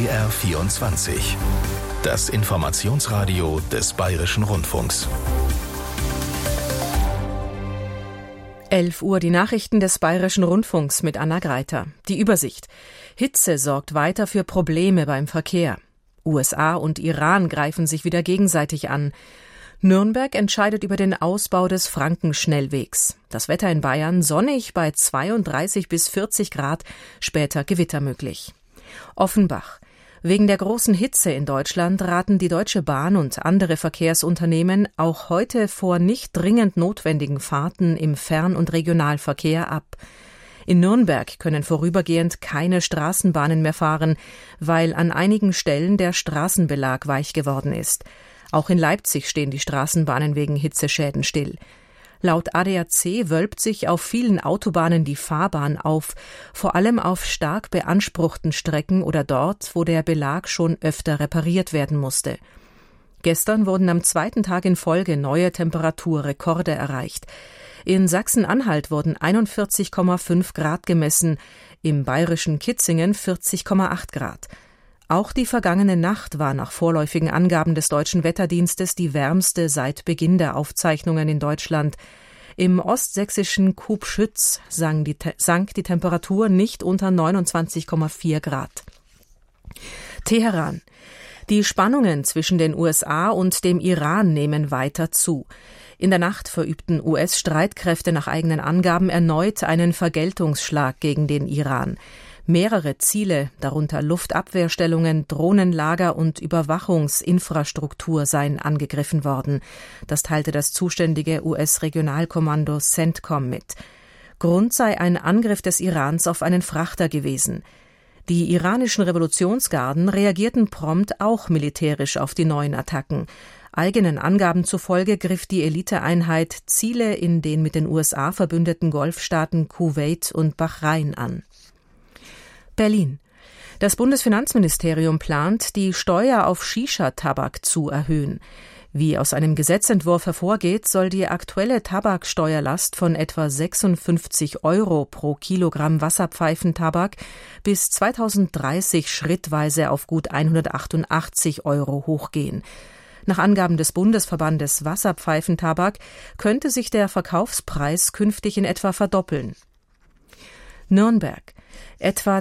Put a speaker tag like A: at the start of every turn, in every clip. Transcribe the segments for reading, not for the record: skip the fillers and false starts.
A: BR24. Das Informationsradio des Bayerischen Rundfunks.
B: 11 Uhr die Nachrichten des Bayerischen Rundfunks mit Anna Greiter. Die Übersicht. Hitze sorgt weiter für Probleme beim Verkehr. USA und Iran greifen sich wieder gegenseitig an. Nürnberg entscheidet über den Ausbau des Frankenschnellwegs. Das Wetter in Bayern sonnig bei 32 bis 40 Grad, später Gewitter möglich. Offenbach. Wegen der großen Hitze in Deutschland raten die Deutsche Bahn und andere Verkehrsunternehmen auch heute vor nicht dringend notwendigen Fahrten im Fern- und Regionalverkehr ab. In Nürnberg können vorübergehend keine Straßenbahnen mehr fahren, weil an einigen Stellen der Straßenbelag weich geworden ist. Auch in Leipzig stehen die Straßenbahnen wegen Hitzeschäden still. Laut ADAC wölbt sich auf vielen Autobahnen die Fahrbahn auf, vor allem auf stark beanspruchten Strecken oder dort, wo der Belag schon öfter repariert werden musste. Gestern wurden am zweiten Tag in Folge neue Temperaturrekorde erreicht. In Sachsen-Anhalt wurden 41,5 Grad gemessen, im bayerischen Kitzingen 40,8 Grad. Auch die vergangene Nacht war nach vorläufigen Angaben des Deutschen Wetterdienstes die wärmste seit Beginn der Aufzeichnungen in Deutschland. Im ostsächsischen Kubschütz sank die Temperatur nicht unter 29,4 Grad. Teheran. Die Spannungen zwischen den USA und dem Iran nehmen weiter zu. In der Nacht verübten US-Streitkräfte nach eigenen Angaben erneut einen Vergeltungsschlag gegen den Iran. Mehrere Ziele, darunter Luftabwehrstellungen, Drohnenlager und Überwachungsinfrastruktur seien angegriffen worden. Das teilte das zuständige US-Regionalkommando CENTCOM mit. Grund sei ein Angriff des Irans auf einen Frachter gewesen. Die iranischen Revolutionsgarden reagierten prompt auch militärisch auf die neuen Attacken. Eigenen Angaben zufolge griff die Eliteeinheit Ziele in den mit den USA verbündeten Golfstaaten Kuwait und Bahrain an. Berlin. Das Bundesfinanzministerium plant, die Steuer auf Shisha-Tabak zu erhöhen. Wie aus einem Gesetzentwurf hervorgeht, soll die aktuelle Tabaksteuerlast von etwa 56 € pro Kilogramm Wasserpfeifentabak bis 2030 schrittweise auf gut 188 € hochgehen. Nach Angaben des Bundesverbandes Wasserpfeifentabak könnte sich der Verkaufspreis künftig in etwa verdoppeln. Nürnberg. Etwa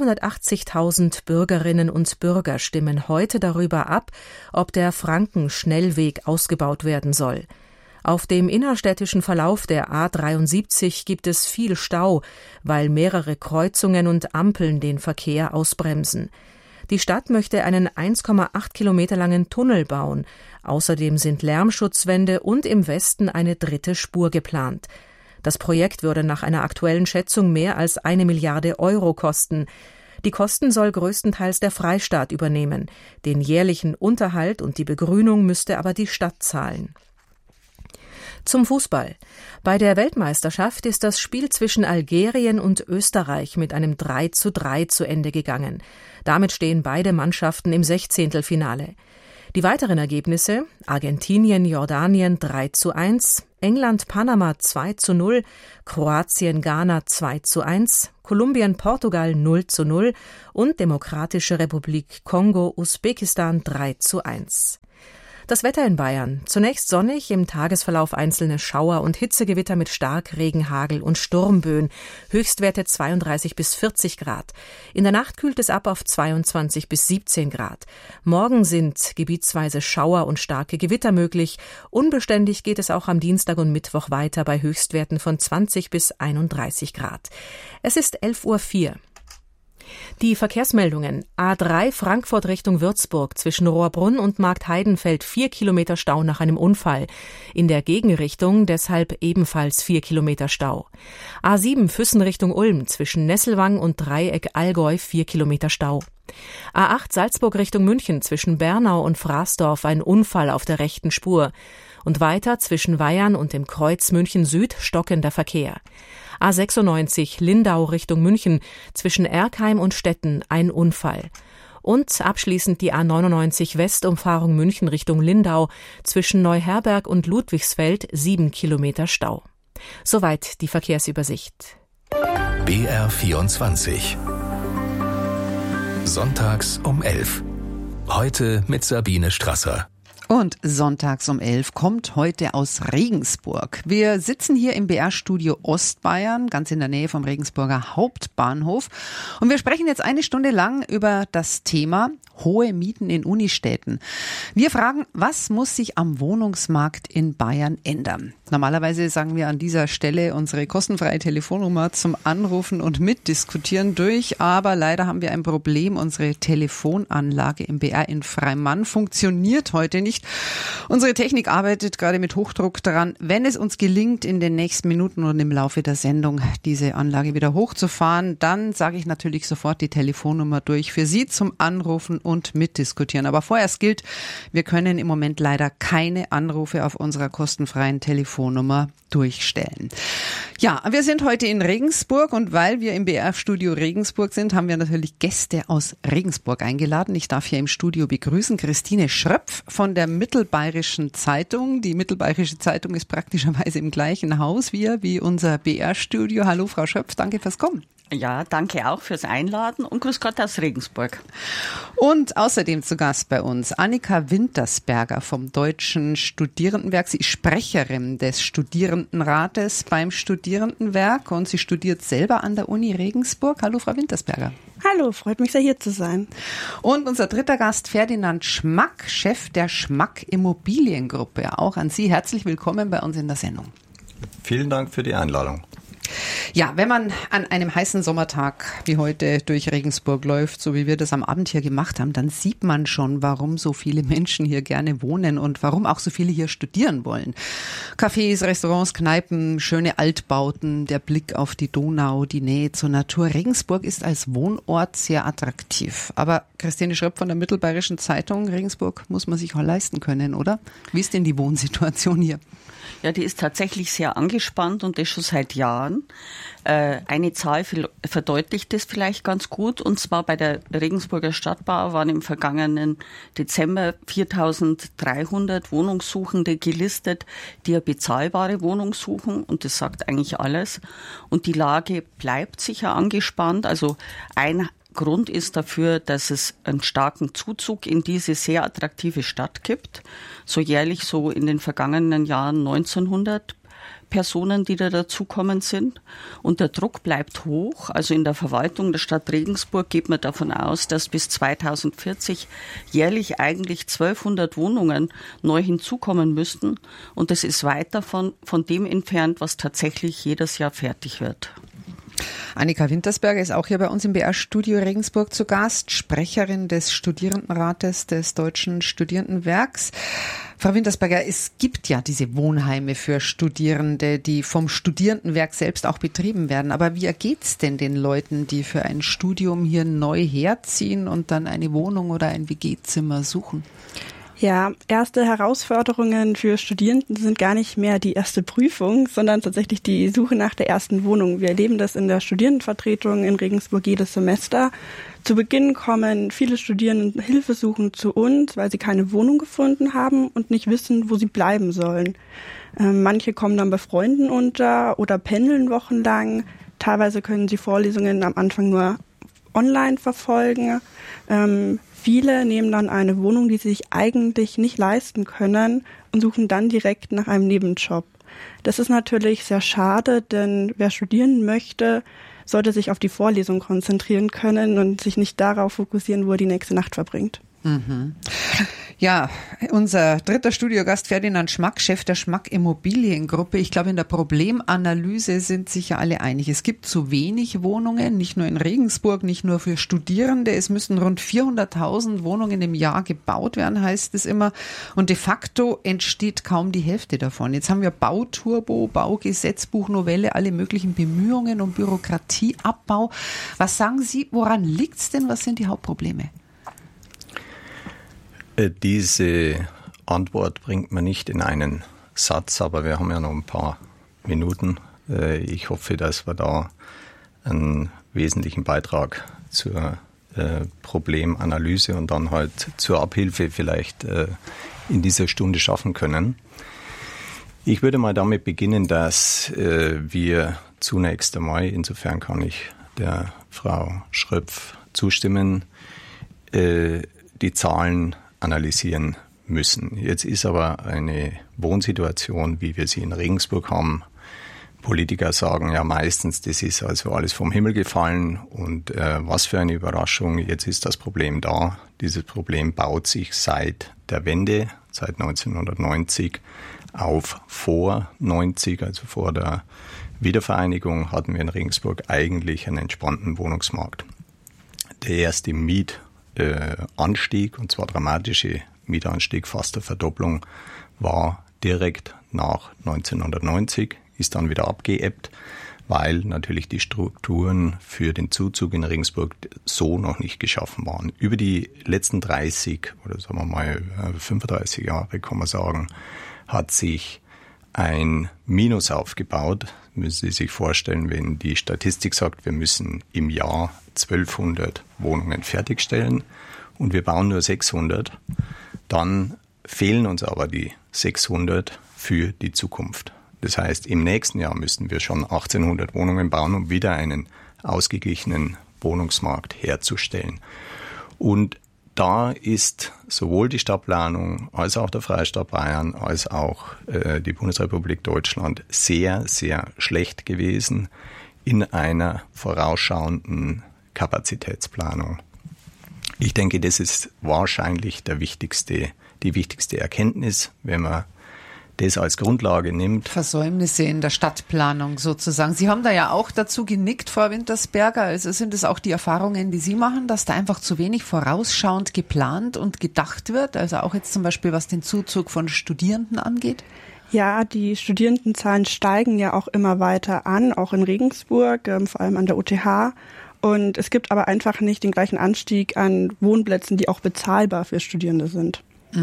B: 380.000 Bürgerinnen und Bürger stimmen heute darüber ab, ob der Frankenschnellweg ausgebaut werden soll. Auf dem innerstädtischen Verlauf der A73 gibt es viel Stau, weil mehrere Kreuzungen und Ampeln den Verkehr ausbremsen. Die Stadt möchte einen 1,8 Kilometer langen Tunnel bauen. Außerdem sind Lärmschutzwände und im Westen eine dritte Spur geplant. Das Projekt würde nach einer aktuellen Schätzung mehr als 1 Milliarde € kosten. Die Kosten soll größtenteils der Freistaat übernehmen. Den jährlichen Unterhalt und die Begrünung müsste aber die Stadt zahlen. Zum Fußball. Bei der Weltmeisterschaft ist das Spiel zwischen Algerien und Österreich mit einem 3:3 zu Ende gegangen. Damit stehen beide Mannschaften im 16. Die weiteren Ergebnisse: Argentinien, Jordanien 3:1, England, Panama 2:0, Kroatien, Ghana 2:1, Kolumbien, Portugal 0:0 und Demokratische Republik Kongo, Usbekistan 3:1. Das Wetter in Bayern. Zunächst sonnig, im Tagesverlauf einzelne Schauer und Hitzegewitter mit Starkregen, Hagel und Sturmböen. Höchstwerte 32 bis 40 Grad. In der Nacht kühlt es ab auf 22 bis 17 Grad. Morgen sind gebietsweise Schauer und starke Gewitter möglich. Unbeständig geht es auch am Dienstag und Mittwoch weiter bei Höchstwerten von 20 bis 31 Grad. Es ist 11:04 Uhr. Die Verkehrsmeldungen. A3 Frankfurt Richtung Würzburg zwischen Rohrbrunn und Marktheidenfeld 4 Kilometer Stau nach einem Unfall. In der Gegenrichtung deshalb ebenfalls 4 Kilometer Stau. A7 Füssen Richtung Ulm zwischen Nesselwang und Dreieck Allgäu 4 Kilometer Stau. A8 Salzburg Richtung München zwischen Bernau und Fraßdorf ein Unfall auf der rechten Spur. Und weiter zwischen Weyarn und dem Kreuz München Süd stockender Verkehr. A96 Lindau Richtung München zwischen Erkheim und Stetten ein Unfall. Und abschließend die A99 Westumfahrung München Richtung Lindau zwischen Neuherberg und Ludwigsfeld 7 Kilometer Stau. Soweit die Verkehrsübersicht.
A: BR24 Sonntags um 11. Heute mit Sabine Strasser.
C: Und sonntags um 11 kommt heute aus Regensburg. Wir sitzen hier im BR-Studio Ostbayern, ganz in der Nähe vom Regensburger Hauptbahnhof. Und wir sprechen jetzt eine Stunde lang über das Thema hohe Mieten in Unistädten. Wir fragen, was muss sich am Wohnungsmarkt in Bayern ändern? Normalerweise sagen wir an dieser Stelle unsere kostenfreie Telefonnummer zum Anrufen und Mitdiskutieren durch. Aber leider haben wir ein Problem. Unsere Telefonanlage im BR in Freimann funktioniert heute nicht. Unsere Technik arbeitet gerade mit Hochdruck daran, wenn es uns gelingt, in den nächsten Minuten und im Laufe der Sendung diese Anlage wieder hochzufahren, dann sage ich natürlich sofort die Telefonnummer durch für Sie zum Anrufen und Mitdiskutieren. Aber vorerst gilt, wir können im Moment leider keine Anrufe auf unserer kostenfreien Telefonnummer durchstellen. Ja, wir sind heute in Regensburg und weil wir im BR-Studio Regensburg sind, haben wir natürlich Gäste aus Regensburg eingeladen. Ich darf hier im Studio begrüßen Christine Schröpf von der Mittelbayerischen Zeitung. Die Mittelbayerische Zeitung ist praktischerweise im gleichen Haus wie unser BR-Studio. Hallo Frau Schröpf, danke fürs Kommen.
D: Ja, danke auch fürs Einladen und grüß Gott aus Regensburg.
C: Und außerdem zu Gast bei uns Annika Wintersberger vom Deutschen Studierendenwerk. Sie ist Sprecherin des Studierendenrates beim Studierendenwerk und sie studiert selber an der Uni Regensburg. Hallo Frau Wintersberger.
E: Hallo, freut mich sehr, hier zu sein.
C: Und unser dritter Gast Ferdinand Schmack, Chef der Schmack Immobiliengruppe. Auch an Sie herzlich willkommen bei uns in der Sendung.
F: Vielen Dank für die Einladung.
C: Ja, wenn man an einem heißen Sommertag wie heute durch Regensburg läuft, so wie wir das am Abend hier gemacht haben, dann sieht man schon, warum so viele Menschen hier gerne wohnen und warum auch so viele hier studieren wollen. Cafés, Restaurants, Kneipen, schöne Altbauten, der Blick auf die Donau, die Nähe zur Natur. Regensburg ist als Wohnort sehr attraktiv. Aber Christine Schröpf von der Mittelbayerischen Zeitung, Regensburg muss man sich auch leisten können, oder? Wie ist denn die Wohnsituation hier?
D: Ja, die ist tatsächlich sehr angespannt und das schon seit Jahren. Eine Zahl verdeutlicht das vielleicht ganz gut. Und zwar bei der Regensburger Stadtbau waren im vergangenen Dezember 4.300 Wohnungssuchende gelistet, die eine bezahlbare Wohnung suchen. Und das sagt eigentlich alles. Und die Lage bleibt sicher angespannt. Also ein Grund ist dafür, dass es einen starken Zuzug in diese sehr attraktive Stadt gibt. So jährlich so in den vergangenen Jahren 1900 Personen, die da dazukommen sind. Und der Druck bleibt hoch. Also in der Verwaltung der Stadt Regensburg geht man davon aus, dass bis 2040 jährlich eigentlich 1200 Wohnungen neu hinzukommen müssten. Und das ist weit davon von dem entfernt, was tatsächlich jedes Jahr fertig wird.
C: Annika Wintersberger ist auch hier bei uns im BR-Studio Regensburg zu Gast, Sprecherin des Studierendenrates des Deutschen Studierendenwerks. Frau Wintersberger, es gibt ja diese Wohnheime für Studierende, die vom Studierendenwerk selbst auch betrieben werden. Aber wie ergeht's denn den Leuten, die für ein Studium hier neu herziehen und dann eine Wohnung oder ein WG-Zimmer suchen?
E: Ja, erste Herausforderungen für Studierenden sind gar nicht mehr die erste Prüfung, sondern tatsächlich die Suche nach der ersten Wohnung. Wir erleben das in der Studierendenvertretung in Regensburg jedes Semester. Zu Beginn kommen viele Studierende hilfesuchend zu uns, weil sie keine Wohnung gefunden haben und nicht wissen, wo sie bleiben sollen. Manche kommen dann bei Freunden unter oder pendeln wochenlang. Teilweise können sie Vorlesungen am Anfang nur online verfolgen. Viele nehmen dann eine Wohnung, die sie sich eigentlich nicht leisten können und suchen dann direkt nach einem Nebenjob. Das ist natürlich sehr schade, denn wer studieren möchte, sollte sich auf die Vorlesung konzentrieren können und sich nicht darauf fokussieren, wo er die nächste Nacht verbringt.
C: Mhm. Ja, unser dritter Studiogast Ferdinand Schmack, Chef der Schmack Immobiliengruppe. Ich glaube, in der Problemanalyse sind sich ja alle einig. Es gibt zu wenig Wohnungen, nicht nur in Regensburg, nicht nur für Studierende. Es müssen rund 400.000 Wohnungen im Jahr gebaut werden, heißt es immer. Und de facto entsteht kaum die Hälfte davon. Jetzt haben wir Bauturbo, Baugesetzbuchnovelle, alle möglichen Bemühungen um Bürokratieabbau. Was sagen Sie, woran liegt's denn? Was sind die Hauptprobleme?
F: Diese Antwort bringt man nicht in einen Satz, aber wir haben ja noch ein paar Minuten. Ich hoffe, dass wir da einen wesentlichen Beitrag zur Problemanalyse und dann halt zur Abhilfe vielleicht in dieser Stunde schaffen können. Ich würde mal damit beginnen, dass wir zunächst einmal, insofern kann ich der Frau Schröpf zustimmen, die Zahlen analysieren müssen. Jetzt ist aber eine Wohnsituation, wie wir sie in Regensburg haben. Politiker sagen ja meistens, das ist also alles vom Himmel gefallen und was für eine Überraschung, jetzt ist das Problem da. Dieses Problem baut sich seit der Wende, seit 1990 auf. Vor 90, also vor der Wiedervereinigung, hatten wir in Regensburg eigentlich einen entspannten Wohnungsmarkt. Der erste Mietanstieg, und zwar dramatische Mietanstieg, fast eine Verdopplung, war direkt nach 1990, ist dann wieder abgeebbt, weil natürlich die Strukturen für den Zuzug in Regensburg so noch nicht geschaffen waren. Über die letzten 30 oder sagen wir mal 35 Jahre, kann man sagen, hat sich ein Minus aufgebaut. Müssen Sie sich vorstellen, wenn die Statistik sagt, wir müssen im Jahr 1200 Wohnungen fertigstellen und wir bauen nur 600, dann fehlen uns aber die 600 für die Zukunft. Das heißt, im nächsten Jahr müssen wir schon 1800 Wohnungen bauen, um wieder einen ausgeglichenen Wohnungsmarkt herzustellen. Und da ist sowohl die Stadtplanung als auch der Freistaat Bayern als auch die Bundesrepublik Deutschland sehr, sehr schlecht gewesen in einer vorausschauenden Kapazitätsplanung. Ich denke, das ist wahrscheinlich die wichtigste Erkenntnis, wenn man das als Grundlage nimmt.
C: Versäumnisse in der Stadtplanung sozusagen. Sie haben da ja auch dazu genickt, Frau Wintersberger. Also sind es auch die Erfahrungen, die Sie machen, dass da einfach zu wenig vorausschauend geplant und gedacht wird? Also auch jetzt zum Beispiel, was den Zuzug von Studierenden angeht?
E: Ja, die Studierendenzahlen steigen ja auch immer weiter an, auch in Regensburg, vor allem an der UTH. Und es gibt aber einfach nicht den gleichen Anstieg an Wohnplätzen, die auch bezahlbar für Studierende sind.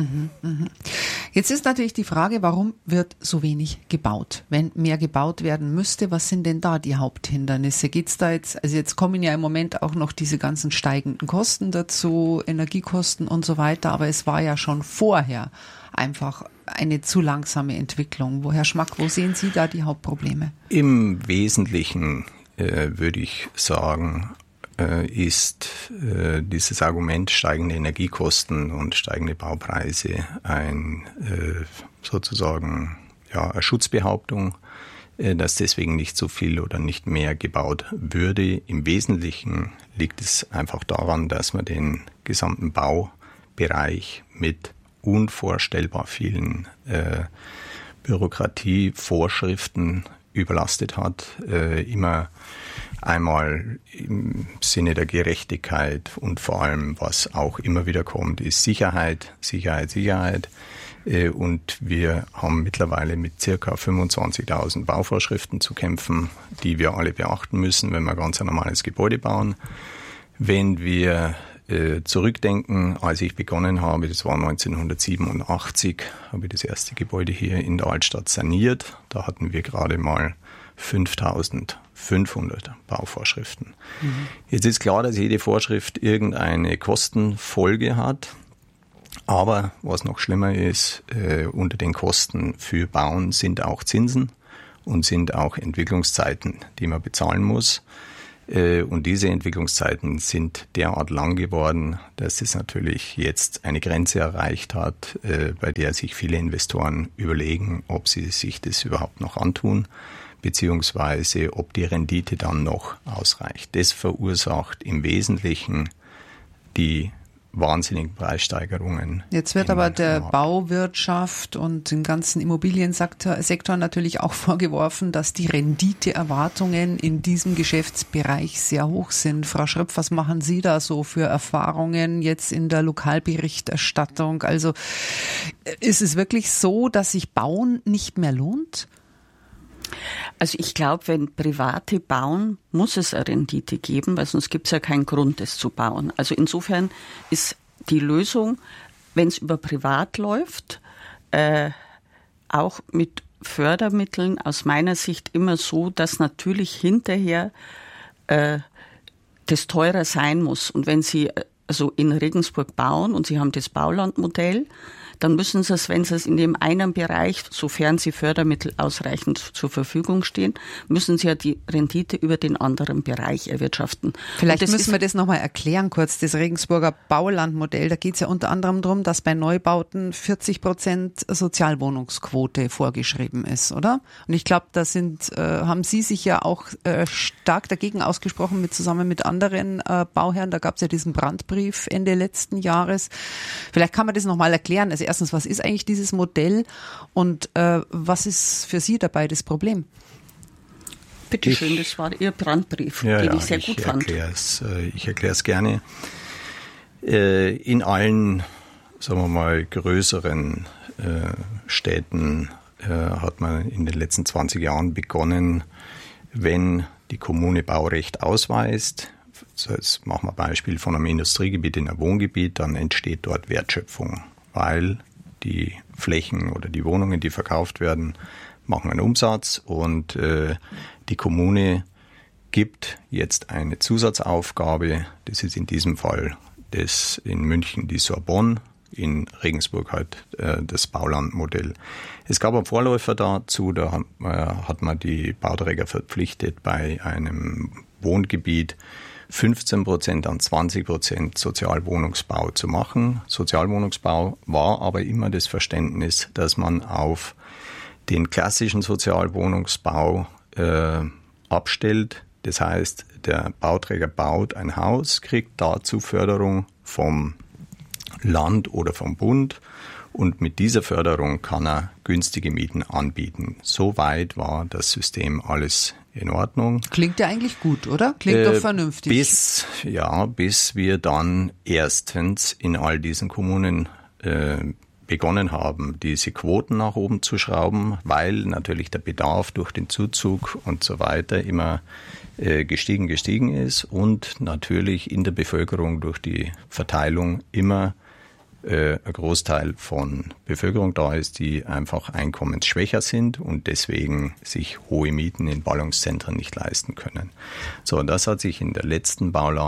C: Jetzt ist natürlich die Frage, warum wird so wenig gebaut? Wenn mehr gebaut werden müsste, was sind denn da die Haupthindernisse? Geht's da jetzt, also jetzt kommen ja im Moment auch noch diese ganzen steigenden Kosten dazu, Energiekosten und so weiter, aber es war ja schon vorher einfach eine zu langsame Entwicklung. Herr Schmack, wo sehen Sie da die Hauptprobleme?
F: Im Wesentlichen würde ich sagen, ist dieses Argument steigende Energiekosten und steigende Baupreise sozusagen eine Schutzbehauptung, dass deswegen nicht so viel oder nicht mehr gebaut würde. Im Wesentlichen liegt es einfach daran, dass man den gesamten Baubereich mit unvorstellbar vielen Bürokratievorschriften überlastet hat, immer einmal im Sinne der Gerechtigkeit und vor allem, was auch immer wieder kommt, ist Sicherheit. Und wir haben mittlerweile mit circa 25.000 Bauvorschriften zu kämpfen, die wir alle beachten müssen, wenn wir ganz ein normales Gebäude bauen. Wenn wir zurückdenken, als ich begonnen habe, das war 1987, habe ich das erste Gebäude hier in der Altstadt saniert. Da hatten wir gerade mal 5.500 Bauvorschriften. Jetzt ist klar, dass jede Vorschrift irgendeine Kostenfolge hat. Aber was noch schlimmer ist, unter den Kosten für Bauen sind auch Zinsen und sind auch Entwicklungszeiten, die man bezahlen muss. Und diese Entwicklungszeiten sind derart lang geworden, dass es natürlich jetzt eine Grenze erreicht hat, bei der sich viele Investoren überlegen, ob sie sich das überhaupt noch antun, beziehungsweise ob die Rendite dann noch ausreicht. Das verursacht im Wesentlichen die wahnsinnigen Preissteigerungen.
C: Jetzt wird aber der Bauwirtschaft und dem ganzen Immobiliensektor natürlich auch vorgeworfen, dass die Renditeerwartungen in diesem Geschäftsbereich sehr hoch sind. Frau Schröpf, was machen Sie da so für Erfahrungen jetzt in der Lokalberichterstattung? Also ist es wirklich so, dass sich Bauen nicht mehr lohnt?
D: Also ich glaube, wenn Private bauen, muss es eine Rendite geben, weil sonst gibt es ja keinen Grund, es zu bauen. Also insofern ist die Lösung, wenn es über Privat läuft, auch mit Fördermitteln aus meiner Sicht immer so, dass natürlich hinterher das teurer sein muss. Und wenn Sie also in Regensburg bauen und Sie haben das Baulandmodell, dann müssen sie es, wenn sie es in dem einen Bereich, sofern sie Fördermittel ausreichend zur Verfügung stehen, müssen sie ja die Rendite über den anderen Bereich erwirtschaften.
C: Vielleicht müssen wir das nochmal erklären kurz, das Regensburger Baulandmodell. Da geht es ja unter anderem darum, dass bei Neubauten 40% Sozialwohnungsquote vorgeschrieben ist, oder? Und ich glaube, da haben Sie sich ja auch stark dagegen ausgesprochen, zusammen mit anderen Bauherren. Da gab es ja diesen Brandbrief Ende letzten Jahres. Vielleicht kann man das nochmal erklären. Also erstens, was ist eigentlich dieses Modell und was ist für Sie dabei das Problem?
D: Bitte schön, das war Ihr Brandbrief, den ich sehr gut fand.
F: Ich erkläre es gerne. In allen, sagen wir mal, größeren Städten hat man in den letzten 20 Jahren begonnen, wenn die Kommune Baurecht ausweist, jetzt machen wir ein Beispiel von einem Industriegebiet in ein Wohngebiet, dann entsteht dort Wertschöpfung, weil die Flächen oder die Wohnungen, die verkauft werden, machen einen Umsatz und die Kommune gibt jetzt eine Zusatzaufgabe, das ist in diesem Fall das in München die Sorbonne, in Regensburg halt das Baulandmodell. Es gab einen Vorläufer dazu, da hat man die Bauträger verpflichtet, bei einem Wohngebiet 15% an 20% Sozialwohnungsbau zu machen. Sozialwohnungsbau war aber immer das Verständnis, dass man auf den klassischen Sozialwohnungsbau abstellt. Das heißt, der Bauträger baut ein Haus, kriegt dazu Förderung vom Land oder vom Bund und mit dieser Förderung kann er günstige Mieten anbieten. Soweit war das System alles in Ordnung.
C: Klingt ja eigentlich gut, oder? Klingt doch vernünftig.
F: Bis wir dann erstens in all diesen Kommunen begonnen haben, diese Quoten nach oben zu schrauben, weil natürlich der Bedarf durch den Zuzug und so weiter immer gestiegen ist und natürlich in der Bevölkerung durch die Verteilung immer ein Großteil von Bevölkerung da ist, die einfach einkommensschwächer sind und deswegen sich hohe Mieten in Ballungszentren nicht leisten können. So, das hat sich im letzten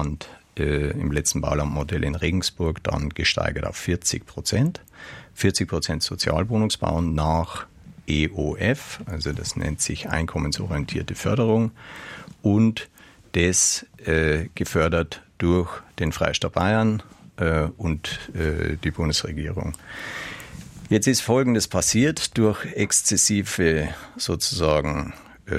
F: Baulandmodell in Regensburg dann gesteigert auf 40%. 40% Sozialwohnungsbau nach EOF, also das nennt sich einkommensorientierte Förderung und das gefördert durch den Freistaat Bayern und die Bundesregierung. Jetzt ist Folgendes passiert: durch exzessive sozusagen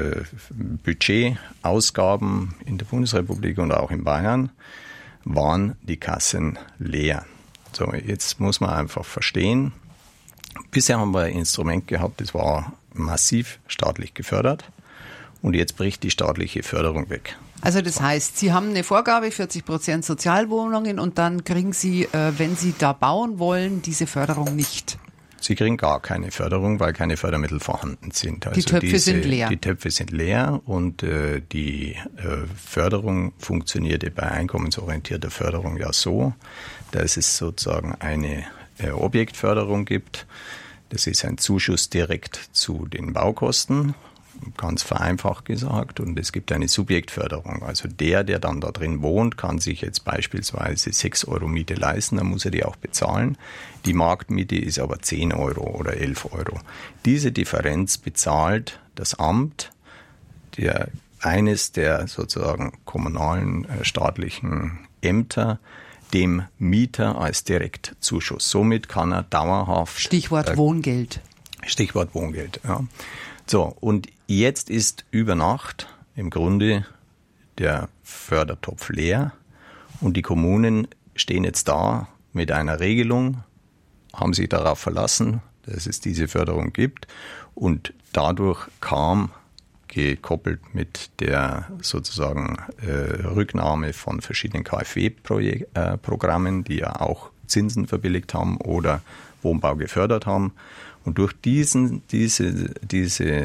F: Budgetausgaben in der Bundesrepublik und auch in Bayern waren die Kassen leer. So, jetzt muss man einfach verstehen, bisher haben wir ein Instrument gehabt, das war massiv staatlich gefördert und jetzt bricht die staatliche Förderung weg.
C: Also das heißt, Sie haben eine Vorgabe, 40% Sozialwohnungen und dann kriegen Sie, wenn Sie da bauen wollen, diese Förderung nicht.
F: Sie kriegen gar keine Förderung, weil keine Fördermittel vorhanden sind. Also
C: die Töpfe sind leer.
F: Die Töpfe sind leer und die Förderung funktionierte bei einkommensorientierter Förderung ja so, dass es sozusagen eine Objektförderung gibt. Das ist ein Zuschuss direkt zu den Baukosten, ganz vereinfacht gesagt. Und es gibt eine Subjektförderung. Also der dann da drin wohnt, kann sich jetzt beispielsweise 6 Euro Miete leisten, dann muss er die auch bezahlen. Die Marktmiete ist aber 10 Euro oder 11 Euro. Diese Differenz bezahlt das Amt, eines der sozusagen kommunalen staatlichen Ämter, dem Mieter als Direktzuschuss. Somit kann er dauerhaft...
C: Stichwort Wohngeld.
F: Stichwort Wohngeld, ja. So, und jetzt ist über Nacht im Grunde der Fördertopf leer und die Kommunen stehen jetzt da mit einer Regelung, haben sich darauf verlassen, dass es diese Förderung gibt und dadurch kam, gekoppelt mit der sozusagen Rücknahme von verschiedenen KfW-Programmen, die ja auch Zinsen verbilligt haben oder Wohnbau gefördert haben. Und durch diese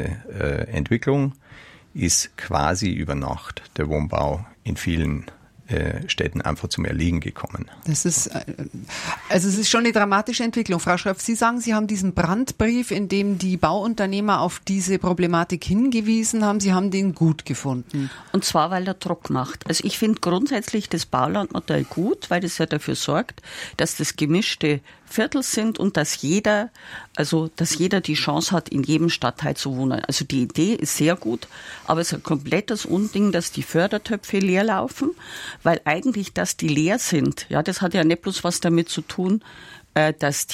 F: Entwicklung ist quasi über Nacht der Wohnbau in vielen Städten einfach zum Erliegen gekommen.
C: Das ist, also es ist schon eine dramatische Entwicklung. Frau Schröpf, Sie sagen, Sie haben diesen Brandbrief, in dem die Bauunternehmer auf diese Problematik hingewiesen haben. Sie haben den gut gefunden.
D: Und zwar, weil er Druck macht. Also ich finde grundsätzlich das Baulandmodell gut, weil das ja dafür sorgt, dass das gemischte Viertel sind und dass jeder die Chance hat, in jedem Stadtteil zu wohnen. Also die Idee ist sehr gut, aber es ist ein komplettes Unding, dass die Fördertöpfe leer laufen, weil eigentlich, dass die leer sind, ja, das hat ja nicht bloß was damit zu tun, dass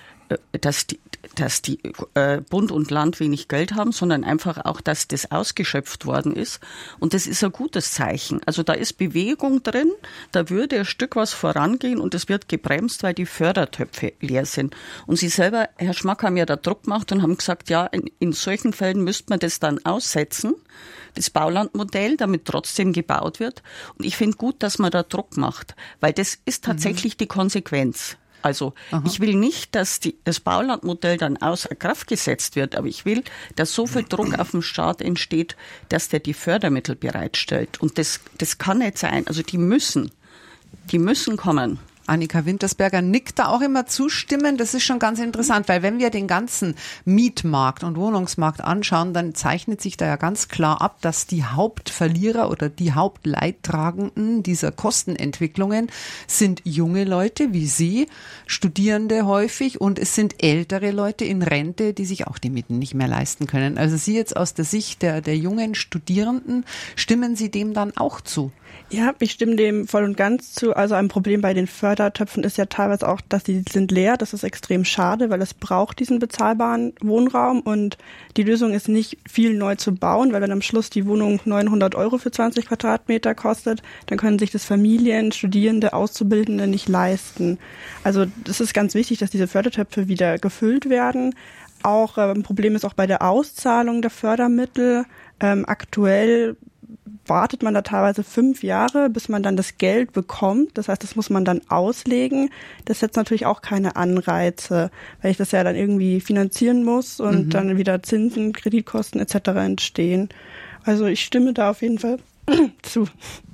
D: Bund und Land wenig Geld haben, sondern einfach auch, dass das ausgeschöpft worden ist. Und das ist ein gutes Zeichen. Also da ist Bewegung drin, da würde ein Stück was vorangehen und es wird gebremst, weil die Fördertöpfe leer sind. Und Sie selber, Herr Schmack, haben ja da Druck gemacht und haben gesagt, ja, in solchen Fällen müsste man das dann aussetzen, das Baulandmodell, damit trotzdem gebaut wird. Und ich finde gut, dass man da Druck macht, weil das ist tatsächlich die Konsequenz. Also ich will nicht, dass das Baulandmodell dann außer Kraft gesetzt wird, aber ich will, dass so viel Druck auf den Staat entsteht, dass der die Fördermittel bereitstellt. Und das kann nicht sein. Also die müssen kommen.
C: Annika Wintersberger nickt da auch immer zustimmen. Das ist schon ganz interessant, weil wenn wir den ganzen Mietmarkt und Wohnungsmarkt anschauen, dann zeichnet sich da ja ganz klar ab, dass die Hauptverlierer oder die Hauptleidtragenden dieser Kostenentwicklungen sind junge Leute wie Sie, Studierende häufig, und es sind ältere Leute in Rente, die sich auch die Mieten nicht mehr leisten können. Also Sie jetzt aus der Sicht der jungen Studierenden, stimmen Sie dem dann auch zu?
E: Ja, ich stimme dem voll und ganz zu. Also ein Problem bei den Fördertöpfen ist ja teilweise auch, dass die sind leer. Das ist extrem schade, weil es braucht diesen bezahlbaren Wohnraum und die Lösung ist nicht viel neu zu bauen, weil wenn am Schluss die Wohnung 900 € für 20 Quadratmeter kostet, dann können sich das Familien, Studierende, Auszubildende nicht leisten. Also das ist ganz wichtig, dass diese Fördertöpfe wieder gefüllt werden. Auch ein Problem ist auch bei der Auszahlung der Fördermittel. Aktuell wartet man da teilweise 5 Jahre, bis man dann das Geld bekommt. Das heißt, das muss man dann auslegen. Das setzt natürlich auch keine Anreize, weil ich das ja dann irgendwie finanzieren muss und dann wieder Zinsen, Kreditkosten etc. entstehen. Also ich stimme da auf jeden Fall zu.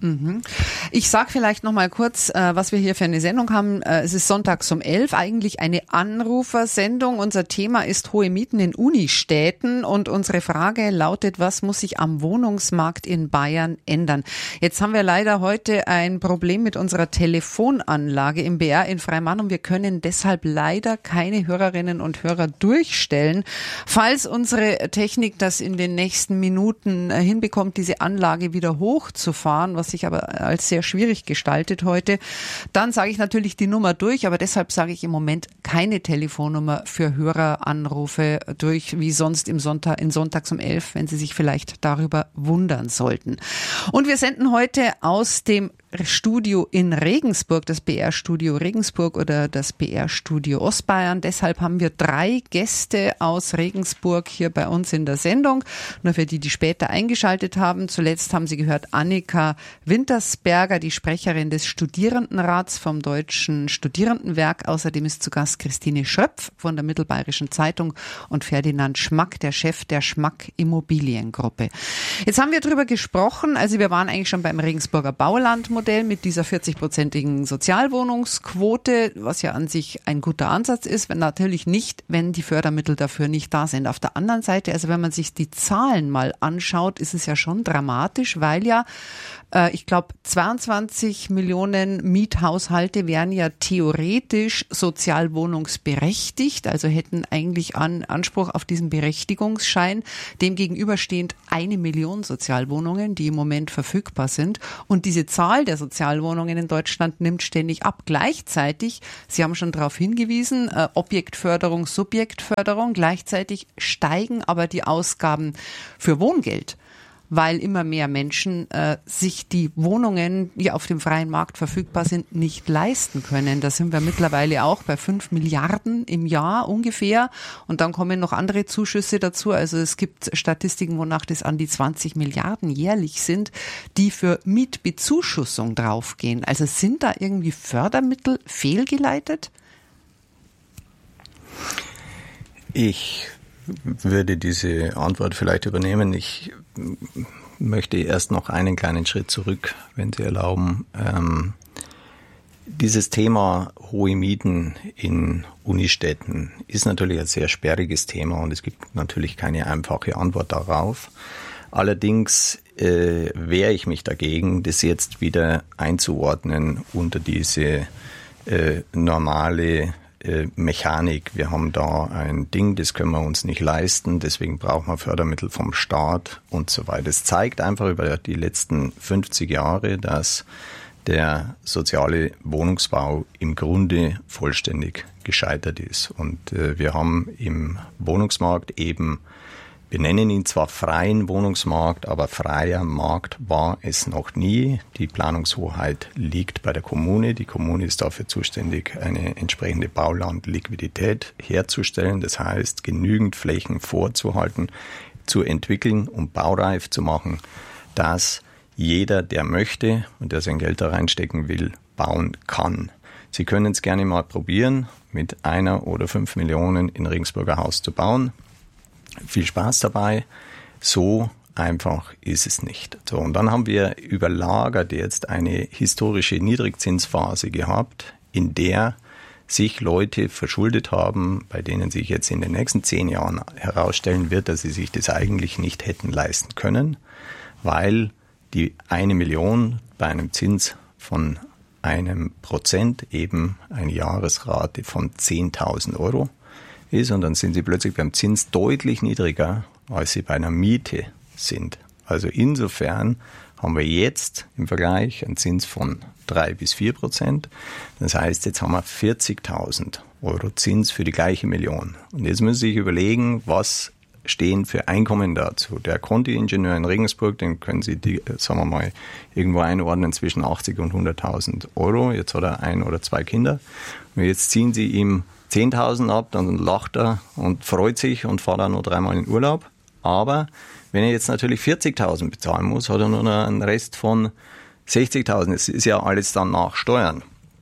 C: Ich sage vielleicht noch mal kurz, was wir hier für eine Sendung haben. Es ist sonntags um 11, eigentlich eine Anrufersendung. Unser Thema ist hohe Mieten in Unistädten und unsere Frage lautet, was muss sich am Wohnungsmarkt in Bayern ändern? Jetzt haben wir leider heute ein Problem mit unserer Telefonanlage im BR in Freimann und wir können deshalb leider keine Hörerinnen und Hörer durchstellen. Falls unsere Technik das in den nächsten Minuten hinbekommt, diese Anlage wieder hochzufahren, was sich aber als sehr schwierig gestaltet heute, dann sage ich natürlich die Nummer durch, aber deshalb sage ich im Moment keine Telefonnummer für Höreranrufe durch, wie sonst in Sonntags um 11, wenn Sie sich vielleicht darüber wundern sollten. Und wir senden heute aus dem Studio in Regensburg, das BR-Studio Regensburg oder das BR-Studio Ostbayern. Deshalb haben wir 3 Gäste aus Regensburg hier bei uns in der Sendung. Nur für die später eingeschaltet haben. Zuletzt haben Sie gehört Annika Wintersberger, die Sprecherin des Studierendenrats vom Deutschen Studierendenwerk. Außerdem ist zu Gast Christine Schröpf von der Mittelbayerischen Zeitung und Ferdinand Schmack, der Chef der Schmack Immobiliengruppe. Jetzt haben wir darüber gesprochen, also wir waren eigentlich schon beim Regensburger Baulandmodell mit dieser 40-prozentigen Sozialwohnungsquote, was ja an sich ein guter Ansatz ist, wenn natürlich nicht, wenn die Fördermittel dafür nicht da sind. Auf der anderen Seite, also wenn man sich die Zahlen mal anschaut, ist es ja schon dramatisch, weil ja ich glaube, 22 Millionen Miethaushalte wären ja theoretisch sozialwohnungsberechtigt, also hätten eigentlich Anspruch auf diesen Berechtigungsschein. Dem gegenüberstehend 1 Million Sozialwohnungen, die im Moment verfügbar sind. Und diese Zahl der Sozialwohnungen in Deutschland nimmt ständig ab. Gleichzeitig, Sie haben schon darauf hingewiesen, Objektförderung, Subjektförderung, gleichzeitig steigen aber die Ausgaben für Wohngeld, weil immer mehr Menschen sich die Wohnungen, die auf dem freien Markt verfügbar sind, nicht leisten können. Da sind wir mittlerweile auch bei 5 Milliarden im Jahr ungefähr. Und dann kommen noch andere Zuschüsse dazu. Also es gibt Statistiken, wonach das an die 20 Milliarden jährlich sind, die für Mietbezuschussung draufgehen. Also sind da irgendwie Fördermittel fehlgeleitet?
F: Ich würde diese Antwort vielleicht übernehmen. Ich möchte erst noch einen kleinen Schritt zurück, wenn Sie erlauben. Dieses Thema hohe Mieten in Unistädten ist natürlich ein sehr sperriges Thema und es gibt natürlich keine einfache Antwort darauf. Allerdings wehre ich mich dagegen, das jetzt wieder einzuordnen unter diese normale Mechanik. Wir haben da ein Ding, das können wir uns nicht leisten, deswegen brauchen wir Fördermittel vom Staat und so weiter. Es zeigt einfach über die letzten 50 Jahre, dass der soziale Wohnungsbau im Grunde vollständig gescheitert ist. Und wir haben im Wohnungsmarkt eben, wir nennen ihn zwar freien Wohnungsmarkt, aber freier Markt war es noch nie. Die Planungshoheit liegt bei der Kommune. Die Kommune ist dafür zuständig, eine entsprechende Baulandliquidität herzustellen. Das heißt, genügend Flächen vorzuhalten, zu entwickeln und baureif zu machen, dass jeder, der möchte und der sein Geld da reinstecken will, bauen kann. Sie können es gerne mal probieren, mit 1 oder 5 Millionen in Regensburger Haus zu bauen. Viel Spaß dabei. So einfach ist es nicht. So, und dann haben wir überlagert jetzt eine historische Niedrigzinsphase gehabt, in der sich Leute verschuldet haben, bei denen sich jetzt in den nächsten 10 Jahren herausstellen wird, dass sie sich das eigentlich nicht hätten leisten können, weil die 1 Million bei einem Zins von 1% eben eine Jahresrate von 10.000 Euro ist und dann sind sie plötzlich beim Zins deutlich niedriger, als sie bei einer Miete sind. Also insofern haben wir jetzt im Vergleich einen Zins von 3-4%. Das heißt, jetzt haben wir 40.000 Euro Zins für die gleiche Million. Und jetzt müssen Sie sich überlegen, was stehen für Einkommen dazu. Der Conti-Ingenieur in Regensburg, den können Sie, sagen wir mal, irgendwo einordnen zwischen 80 und 100.000 Euro. Jetzt hat er 1 oder 2 Kinder. Und jetzt ziehen Sie ihm 10.000 ab, dann lacht er und freut sich und fährt dann noch 3-mal in Urlaub. Aber wenn er jetzt natürlich 40.000 bezahlen muss, hat er nur noch einen Rest von 60.000. Das ist ja alles dann nach Steuern.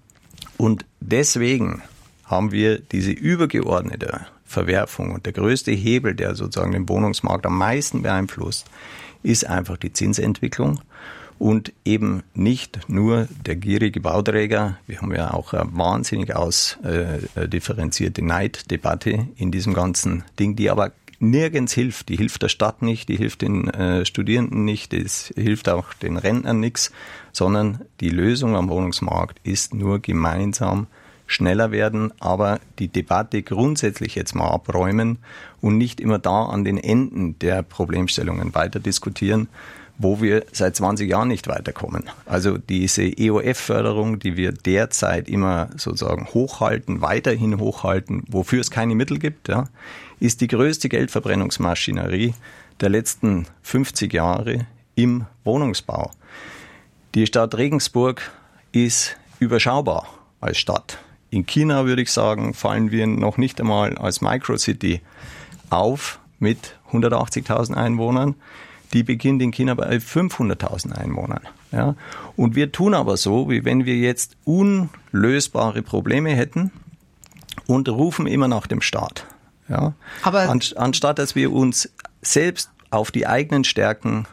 F: Und deswegen haben wir diese übergeordnete Verwerfung. Und der größte Hebel, der sozusagen den Wohnungsmarkt am meisten beeinflusst, ist einfach die Zinsentwicklung. Und eben nicht nur der gierige Bauträger. Wir haben ja auch eine wahnsinnig ausdifferenzierte Neiddebatte in diesem ganzen Ding, die aber nirgends hilft. Die hilft der Stadt nicht, die hilft den Studierenden nicht, das hilft auch den Rentnern nichts, sondern die Lösung am Wohnungsmarkt ist nur gemeinsam schneller werden, aber die Debatte grundsätzlich jetzt mal abräumen und nicht immer da an den Enden der Problemstellungen weiter diskutieren, wo wir seit 20 Jahren nicht weiterkommen. Also diese EOF-Förderung, die wir derzeit immer sozusagen hochhalten, weiterhin hochhalten, wofür es keine Mittel gibt, ja, ist die größte Geldverbrennungsmaschinerie der letzten 50 Jahre im Wohnungsbau. Die Stadt Regensburg ist überschaubar als Stadt. In China, würde ich sagen, fallen wir noch nicht einmal als Microcity auf mit 180.000 Einwohnern. Die beginnt in China bei 500.000 Einwohnern. Ja. Und wir tun aber so, wie wenn wir jetzt unlösbare Probleme hätten und rufen immer nach dem Staat. Ja. Aber anstatt dass wir uns selbst auf die eigenen Stärken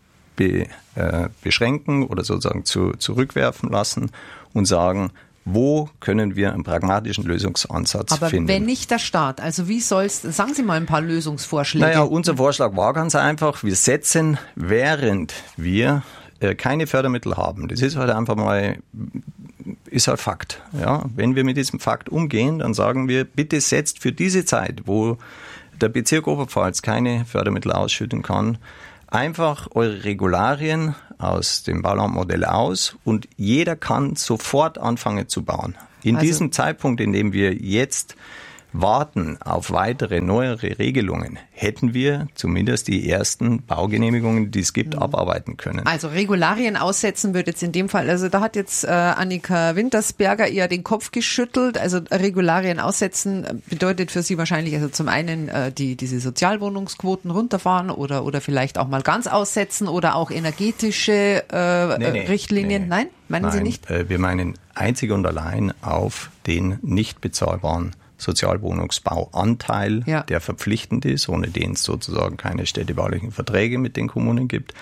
F: beschränken oder sozusagen zurückwerfen lassen und sagen, wo können wir einen pragmatischen Lösungsansatz finden? Aber
C: wenn nicht der Staat, also wie soll's, sagen Sie mal ein paar Lösungsvorschläge.
F: Naja, unser Vorschlag war ganz einfach, wir setzen, während wir keine Fördermittel haben, das ist halt einfach mal, ist halt Fakt. Ja? Wenn wir mit diesem Fakt umgehen, dann sagen wir, bitte setzt für diese Zeit, wo der Bezirk Oberpfalz keine Fördermittel ausschütten kann, einfach eure Regularien aus dem Baulandmodell aus und jeder kann sofort anfangen zu bauen. In diesem Zeitpunkt, in dem wir jetzt warten auf weitere, neuere Regelungen, hätten wir zumindest die ersten Baugenehmigungen, die es gibt, abarbeiten können.
C: Also Regularien aussetzen wird jetzt in dem Fall, also da hat jetzt Annika Wintersberger eher den Kopf geschüttelt. Also Regularien aussetzen bedeutet für Sie wahrscheinlich also zum einen diese Sozialwohnungsquoten runterfahren oder vielleicht auch mal ganz aussetzen oder auch energetische Richtlinien. Nee. Nein? Meinen Sie nicht?
F: Wir meinen einzig und allein auf den nicht bezahlbaren Sozialwohnungsbauanteil, der verpflichtend ist, ohne den es sozusagen keine städtebaulichen Verträge mit den Kommunen gibt,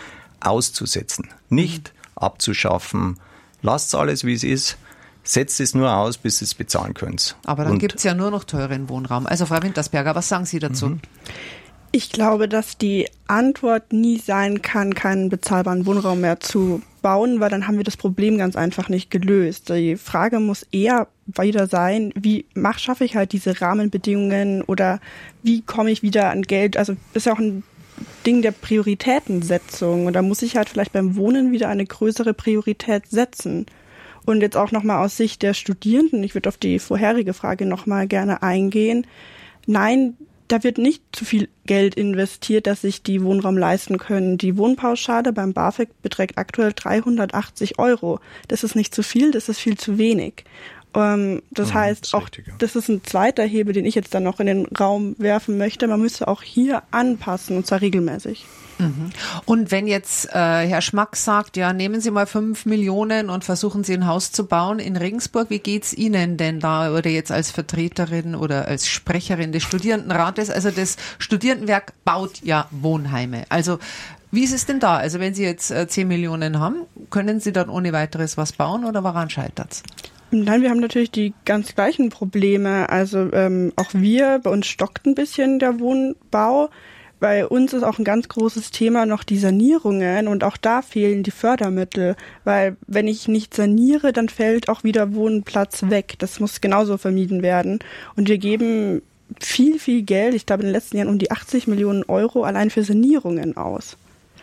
F: auszusetzen, nicht abzuschaffen. Lasst alles, wie es ist. Setzt es nur aus, bis ihr es bezahlen könnt.
C: Aber dann gibt es ja nur noch teuren Wohnraum. Also Frau Wintersberger, was sagen Sie dazu?
E: Ich glaube, dass die Antwort nie sein kann, keinen bezahlbaren Wohnraum mehr zu bauen, weil dann haben wir das Problem ganz einfach nicht gelöst. Die Frage muss eher wieder sein, schaffe ich halt diese Rahmenbedingungen oder wie komme ich wieder an Geld? Also das ist ja auch ein Ding der Prioritätensetzung und da muss ich halt vielleicht beim Wohnen wieder eine größere Priorität setzen. Und jetzt auch nochmal aus Sicht der Studierenden, ich würde auf die vorherige Frage nochmal gerne eingehen. Nein, da wird nicht zu viel Geld investiert, dass sich die Wohnraum leisten können. Die Wohnpauschale beim BAföG beträgt aktuell 380 €. Das ist nicht zu viel, das ist viel zu wenig. Das heißt, auch das ist ein zweiter Hebel, den ich jetzt dann noch in den Raum werfen möchte. Man müsste auch hier anpassen, und zwar regelmäßig.
C: Und wenn jetzt Herr Schmack sagt, ja, nehmen Sie mal 5 Millionen und versuchen Sie ein Haus zu bauen in Regensburg, wie geht's Ihnen denn da oder jetzt als Vertreterin oder als Sprecherin des Studierendenrates? Also das Studierendenwerk baut ja Wohnheime. Also wie ist es denn da? Also wenn Sie jetzt 10 Millionen haben, können Sie dann ohne weiteres was bauen oder woran scheitert's?
E: Nein, wir haben natürlich die ganz gleichen Probleme. Also auch bei uns stockt ein bisschen der Wohnbau. Bei uns ist auch ein ganz großes Thema noch die Sanierungen und auch da fehlen die Fördermittel, weil wenn ich nicht saniere, dann fällt auch wieder Wohnplatz weg. Das muss genauso vermieden werden. Und wir geben viel, viel Geld, ich glaube in den letzten Jahren um die 80 Millionen € allein für Sanierungen aus.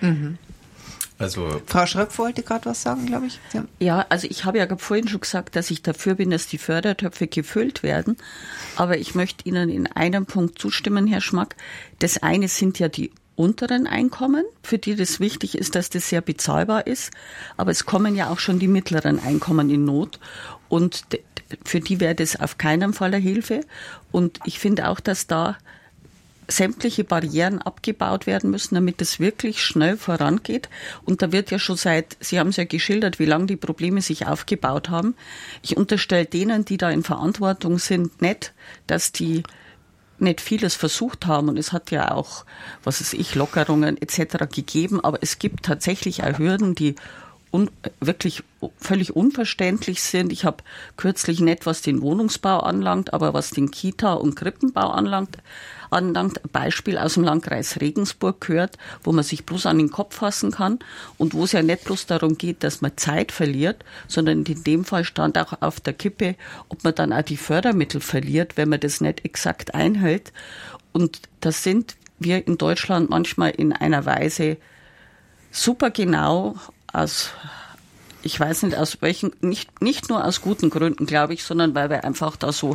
F: Also
C: Frau Schröpf wollte gerade was sagen, glaube ich.
D: Ja, also ich habe ja vorhin schon gesagt, dass ich dafür bin, dass die Fördertöpfe gefüllt werden. Aber ich möchte Ihnen in einem Punkt zustimmen, Herr Schmack. Das eine sind ja die unteren Einkommen, für die das wichtig ist, dass das sehr bezahlbar ist. Aber es kommen ja auch schon die mittleren Einkommen in Not. Und für die wäre das auf keinen Fall eine Hilfe. Und ich finde auch, dass da sämtliche Barrieren abgebaut werden müssen, damit es wirklich schnell vorangeht. Und da wird ja schon Sie haben es ja geschildert, wie lange die Probleme sich aufgebaut haben. Ich unterstelle denen, die da in Verantwortung sind, nicht, dass die nicht vieles versucht haben. Und es hat ja auch, Lockerungen etc. gegeben. Aber es gibt tatsächlich auch Hürden, die wirklich völlig unverständlich sind. Ich habe kürzlich nicht, was den Wohnungsbau anlangt, aber was den Kita- und Krippenbau anlangt, ein Beispiel aus dem Landkreis Regensburg gehört, wo man sich bloß an den Kopf fassen kann und wo es ja nicht bloß darum geht, dass man Zeit verliert, sondern in dem Fall stand auch auf der Kippe, ob man dann auch die Fördermittel verliert, wenn man das nicht exakt einhält. Und das sind wir in Deutschland manchmal in einer Weise super genau ich weiß nicht aus welchen, nicht nur aus guten Gründen, glaube ich, sondern weil wir einfach da so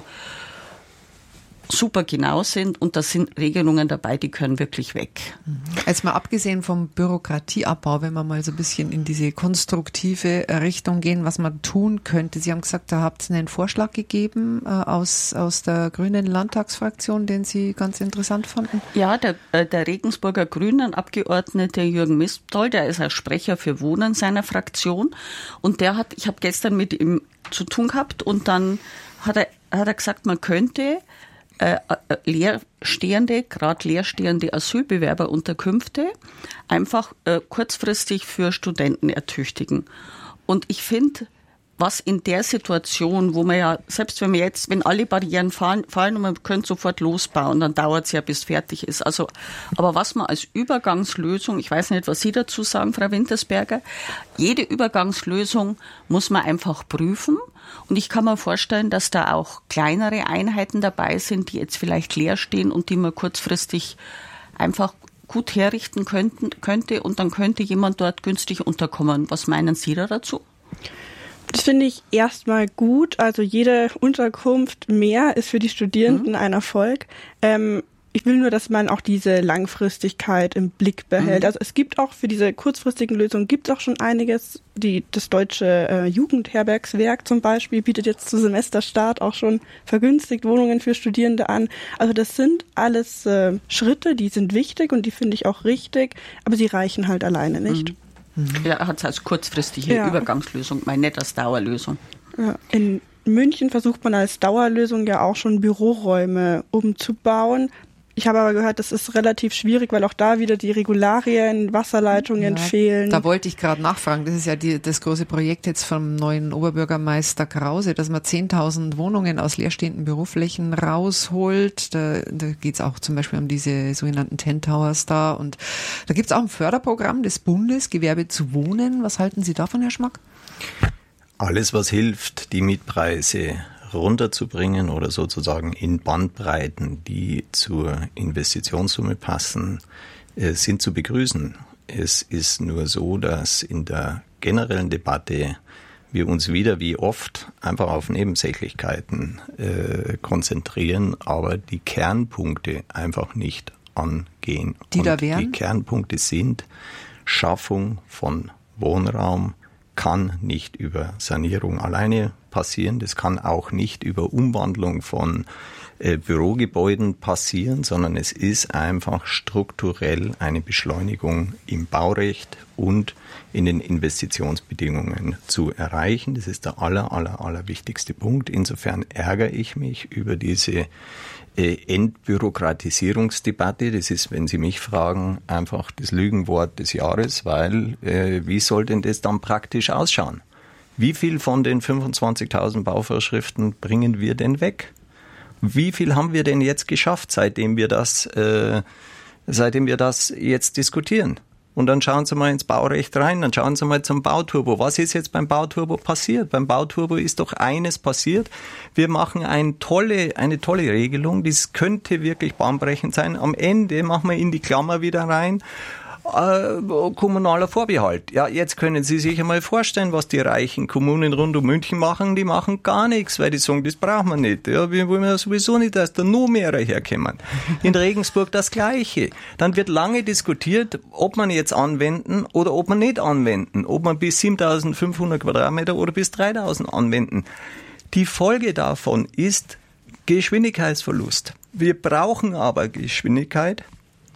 D: super genau sind und da sind Regelungen dabei, die können wirklich weg.
C: Jetzt mal abgesehen vom Bürokratieabbau, wenn wir mal so ein bisschen in diese konstruktive Richtung gehen, was man tun könnte. Sie haben gesagt, da habt ihr einen Vorschlag gegeben aus der Grünen Landtagsfraktion, den Sie ganz interessant fanden.
D: Ja, der Regensburger Grünen Abgeordnete Jürgen Mistol, der ist als Sprecher für Wohnen seiner Fraktion und ich habe gestern mit ihm zu tun gehabt und dann hat er gesagt, man könnte gerade leerstehende Asylbewerberunterkünfte einfach kurzfristig für Studenten ertüchtigen. Und ich finde, was in der Situation, wo man ja, selbst wenn alle Barrieren fallen und man könnte sofort losbauen, dann dauert es ja, bis fertig ist. Also, aber was man als Übergangslösung, ich weiß nicht, was Sie dazu sagen, Frau Wintersberger, jede Übergangslösung muss man einfach prüfen. Und ich kann mir vorstellen, dass da auch kleinere Einheiten dabei sind, die jetzt vielleicht leer stehen und die man kurzfristig einfach gut herrichten könnte und dann könnte jemand dort günstig unterkommen. Was meinen Sie da dazu?
E: Das finde ich erstmal gut. Also jede Unterkunft mehr ist für die Studierenden ein Erfolg. Ich will nur, dass man auch diese Langfristigkeit im Blick behält. Also es gibt auch für diese kurzfristigen Lösungen gibt es auch schon einiges. Das Deutsche Jugendherbergswerk zum Beispiel bietet jetzt zu Semesterstart auch schon vergünstigt Wohnungen für Studierende an. Also das sind alles Schritte, die sind wichtig und die finde ich auch richtig, aber sie reichen halt alleine nicht.
D: Ja, er hat es als kurzfristige Übergangslösung, nicht als Dauerlösung.
E: Ja, in München versucht man als Dauerlösung ja auch schon Büroräume umzubauen. Ich habe aber gehört, das ist relativ schwierig, weil auch da wieder die Regularien, Wasserleitungen fehlen.
C: Da wollte ich gerade nachfragen. Das ist ja das große Projekt jetzt vom neuen Oberbürgermeister Krause, dass man 10.000 Wohnungen aus leerstehenden Büroflächen rausholt. Da geht es auch zum Beispiel um diese sogenannten 10 Towers da. Und da gibt es auch ein Förderprogramm des Bundes, Gewerbe zu wohnen. Was halten Sie davon, Herr Schmack?
F: Alles, was hilft, die Mietpreise runterzubringen oder sozusagen in Bandbreiten, die zur Investitionssumme passen, sind zu begrüßen. Es ist nur so, dass in der generellen Debatte wir uns wieder wie oft einfach auf Nebensächlichkeiten konzentrieren, aber die Kernpunkte einfach nicht angehen.
C: Die da wären?
F: Die Kernpunkte sind Schaffung von Wohnraum, kann nicht über Sanierung alleine passieren. Das kann auch nicht über Umwandlung von Bürogebäuden passieren, sondern es ist einfach strukturell eine Beschleunigung im Baurecht und in den Investitionsbedingungen zu erreichen. Das ist der allerwichtigste Punkt. Insofern ärgere ich mich über diese Entbürokratisierungsdebatte. Das ist, wenn Sie mich fragen, einfach das Lügenwort des Jahres, weil wie soll denn das dann praktisch ausschauen? Wie viel von den 25.000 Bauvorschriften bringen wir denn weg? Wie viel haben wir denn jetzt geschafft, seitdem wir das jetzt diskutieren? Und dann schauen Sie mal ins Baurecht rein, dann schauen Sie mal zum Bauturbo. Was ist jetzt beim Bauturbo passiert? Beim Bauturbo ist doch eines passiert. Wir machen eine tolle Regelung, das könnte wirklich bahnbrechend sein. Am Ende machen wir in die Klammer wieder rein, kommunaler Vorbehalt. Ja, jetzt können Sie sich einmal vorstellen, was die reichen Kommunen rund um München machen. Die machen gar nichts, weil die sagen, das brauchen wir nicht. Ja, wir wollen ja sowieso nicht, dass da noch mehr herkommen. In Regensburg das Gleiche. Dann wird lange diskutiert, ob man jetzt anwenden oder ob man nicht anwenden. Ob man bis 7.500 Quadratmeter oder bis 3.000 anwenden. Die Folge davon ist Geschwindigkeitsverlust. Wir brauchen aber Geschwindigkeit,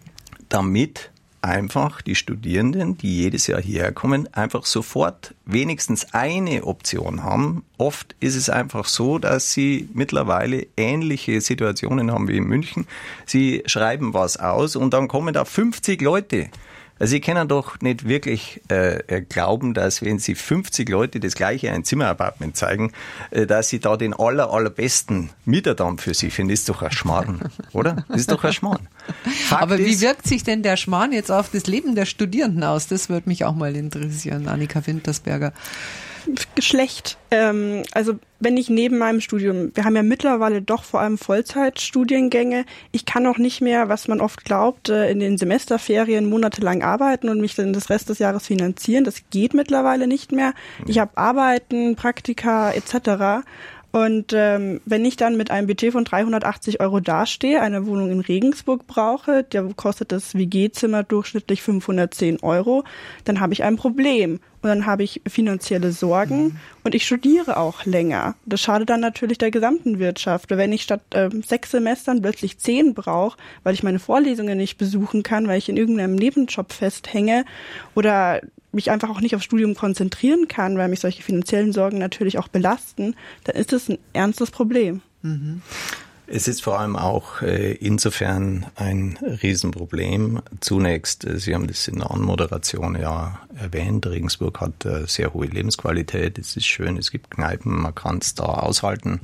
F: damit einfach die Studierenden, die jedes Jahr hierher kommen, einfach sofort wenigstens eine Option haben. Oft ist es einfach so, dass sie mittlerweile ähnliche Situationen haben wie in München. Sie schreiben was aus und dann kommen da 50 Leute. Also Sie können doch nicht wirklich glauben, dass wenn Sie 50 Leute das gleiche ein Zimmerapartment zeigen, dass Sie da den allerbesten Mieter dann für Sie finden. Das ist doch ein Schmarrn, oder? Das ist doch ein Schmarrn.
C: Aber wie wirkt sich denn der Schmarrn jetzt auf das Leben der Studierenden aus? Das würde mich auch mal interessieren, Annika Wintersberger.
E: Schlecht. Also wenn ich neben meinem Studium, wir haben ja mittlerweile doch vor allem Vollzeitstudiengänge, ich kann auch nicht mehr, was man oft glaubt, in den Semesterferien monatelang arbeiten und mich dann das Rest des Jahres finanzieren. Das geht mittlerweile nicht mehr. Ich habe Arbeiten, Praktika etc. Und wenn ich dann mit einem Budget von 380 € dastehe, eine Wohnung in Regensburg brauche, da kostet das WG-Zimmer durchschnittlich 510 €, dann habe ich ein Problem. Und dann habe ich finanzielle Sorgen und ich studiere auch länger. Das schadet dann natürlich der gesamten Wirtschaft. Wenn ich statt 6 Semestern plötzlich 10 brauche, weil ich meine Vorlesungen nicht besuchen kann, weil ich in irgendeinem Nebenjob festhänge oder mich einfach auch nicht aufs Studium konzentrieren kann, weil mich solche finanziellen Sorgen natürlich auch belasten, dann ist das ein ernstes Problem.
F: Mhm. Es ist vor allem auch insofern ein Riesenproblem. Zunächst, Sie haben das in der Anmoderation ja erwähnt, Regensburg hat sehr hohe Lebensqualität, es ist schön, es gibt Kneipen, man kann es da aushalten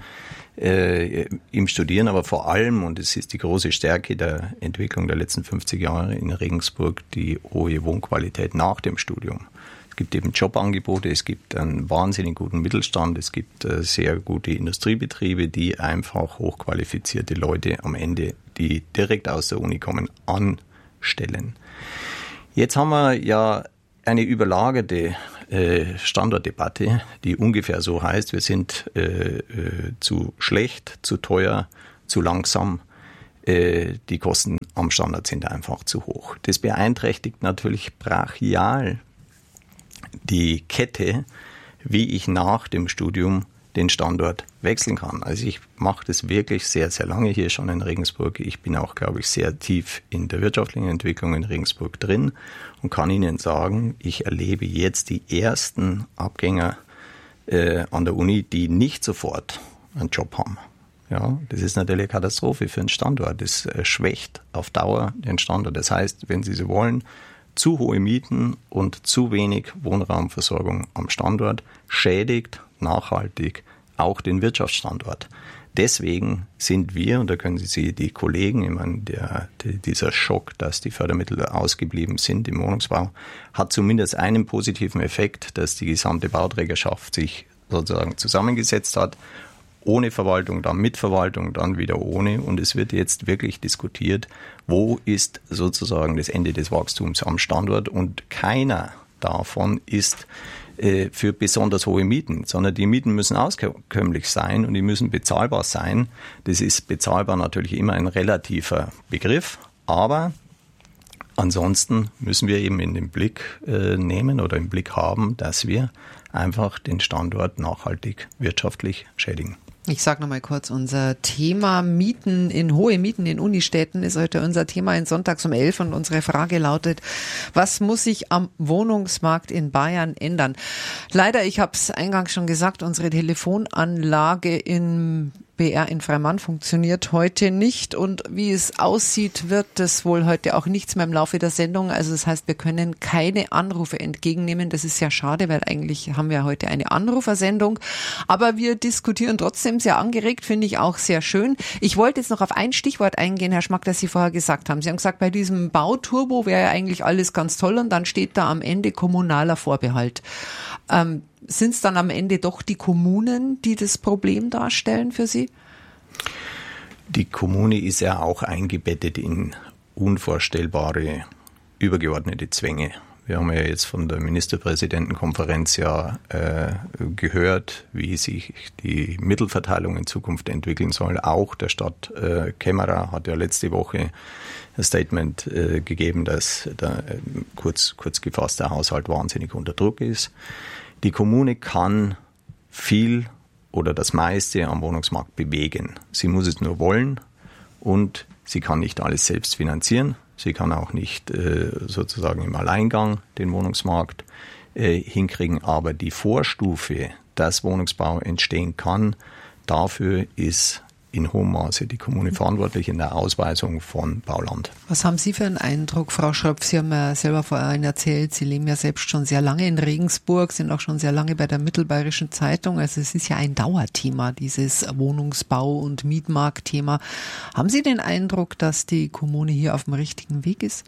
F: im Studieren, aber vor allem, und es ist die große Stärke der Entwicklung der letzten 50 Jahre in Regensburg, die hohe Wohnqualität nach dem Studium. Es gibt eben Jobangebote, es gibt einen wahnsinnig guten Mittelstand, es gibt sehr gute Industriebetriebe, die einfach hochqualifizierte Leute am Ende, die direkt aus der Uni kommen, anstellen. Jetzt haben wir ja eine überlagerte Standortdebatte, die ungefähr so heißt, wir sind zu schlecht, zu teuer, zu langsam. Die Kosten am Standort sind einfach zu hoch. Das beeinträchtigt natürlich brachial die Kette, wie ich nach dem Studium den Standort wechseln kann. Also ich mache das wirklich sehr, sehr lange hier schon in Regensburg. Ich bin auch, glaube ich, sehr tief in der wirtschaftlichen Entwicklung in Regensburg drin und kann Ihnen sagen, ich erlebe jetzt die ersten Abgänger an der Uni, die nicht sofort einen Job haben. Ja, das ist natürlich eine Katastrophe für einen Standort. Das schwächt auf Dauer den Standort. Das heißt, wenn Sie so wollen, zu hohe Mieten und zu wenig Wohnraumversorgung am Standort schädigt nachhaltig auch den Wirtschaftsstandort. Deswegen sind wir, und da können Sie die Kollegen, ich meine, dieser Schock, dass die Fördermittel ausgeblieben sind im Wohnungsbau, hat zumindest einen positiven Effekt, dass die gesamte Bauträgerschaft sich sozusagen zusammengesetzt hat, ohne Verwaltung, dann mit Verwaltung, dann wieder ohne. Und es wird jetzt wirklich diskutiert, wo ist sozusagen das Ende des Wachstums am Standort. Und keiner davon ist für besonders hohe Mieten, sondern die Mieten müssen auskömmlich sein und die müssen bezahlbar sein. Das ist bezahlbar natürlich immer ein relativer Begriff, aber ansonsten müssen wir eben in den Blick nehmen oder im Blick haben, dass wir einfach den Standort nachhaltig wirtschaftlich schädigen.
C: Ich sage nochmal kurz, unser Thema hohe Mieten in Unistädten ist heute unser Thema in Sonntags um 11 und unsere Frage lautet, was muss sich am Wohnungsmarkt in Bayern ändern? Leider, ich habe es eingangs schon gesagt, unsere Telefonanlage in BR in Freimann funktioniert heute nicht und wie es aussieht, wird das wohl heute auch nichts mehr im Laufe der Sendung. Also das heißt, wir können keine Anrufe entgegennehmen. Das ist sehr schade, weil eigentlich haben wir heute eine Anrufersendung. Aber wir diskutieren trotzdem sehr angeregt, finde ich auch sehr schön. Ich wollte jetzt noch auf ein Stichwort eingehen, Herr Schmack, das Sie vorher gesagt haben. Sie haben gesagt, bei diesem Bauturbo wäre ja eigentlich alles ganz toll und dann steht da am Ende kommunaler Vorbehalt. Sind es dann am Ende doch die Kommunen, die das Problem darstellen für Sie?
F: Die Kommune ist ja auch eingebettet in unvorstellbare übergeordnete Zwänge. Wir haben ja jetzt von der Ministerpräsidentenkonferenz gehört, wie sich die Mittelverteilung in Zukunft entwickeln soll. Auch der Stadt Kämmerer hat ja letzte Woche ein Statement gegeben, dass kurz gefasst der Haushalt wahnsinnig unter Druck ist. Die Kommune kann viel oder das meiste am Wohnungsmarkt bewegen. Sie muss es nur wollen und sie kann nicht alles selbst finanzieren. Sie kann auch nicht sozusagen im Alleingang den Wohnungsmarkt hinkriegen. Aber die Vorstufe, dass Wohnungsbau entstehen kann, dafür ist in hohem Maße die Kommune verantwortlich in der Ausweisung von Bauland.
C: Was haben Sie für einen Eindruck, Frau Schröpf? Sie haben ja selber vorhin erzählt, Sie leben ja selbst schon sehr lange in Regensburg, sind auch schon sehr lange bei der Mittelbayerischen Zeitung. Also es ist ja ein Dauerthema, dieses Wohnungsbau- und Mietmarktthema. Haben Sie den Eindruck, dass die Kommune hier auf dem richtigen Weg ist?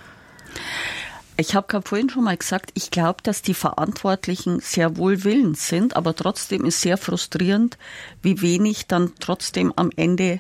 D: Ich habe gerade vorhin schon mal gesagt, ich glaube, dass die Verantwortlichen sehr wohl willens sind, aber trotzdem ist sehr frustrierend, wie wenig dann trotzdem am Ende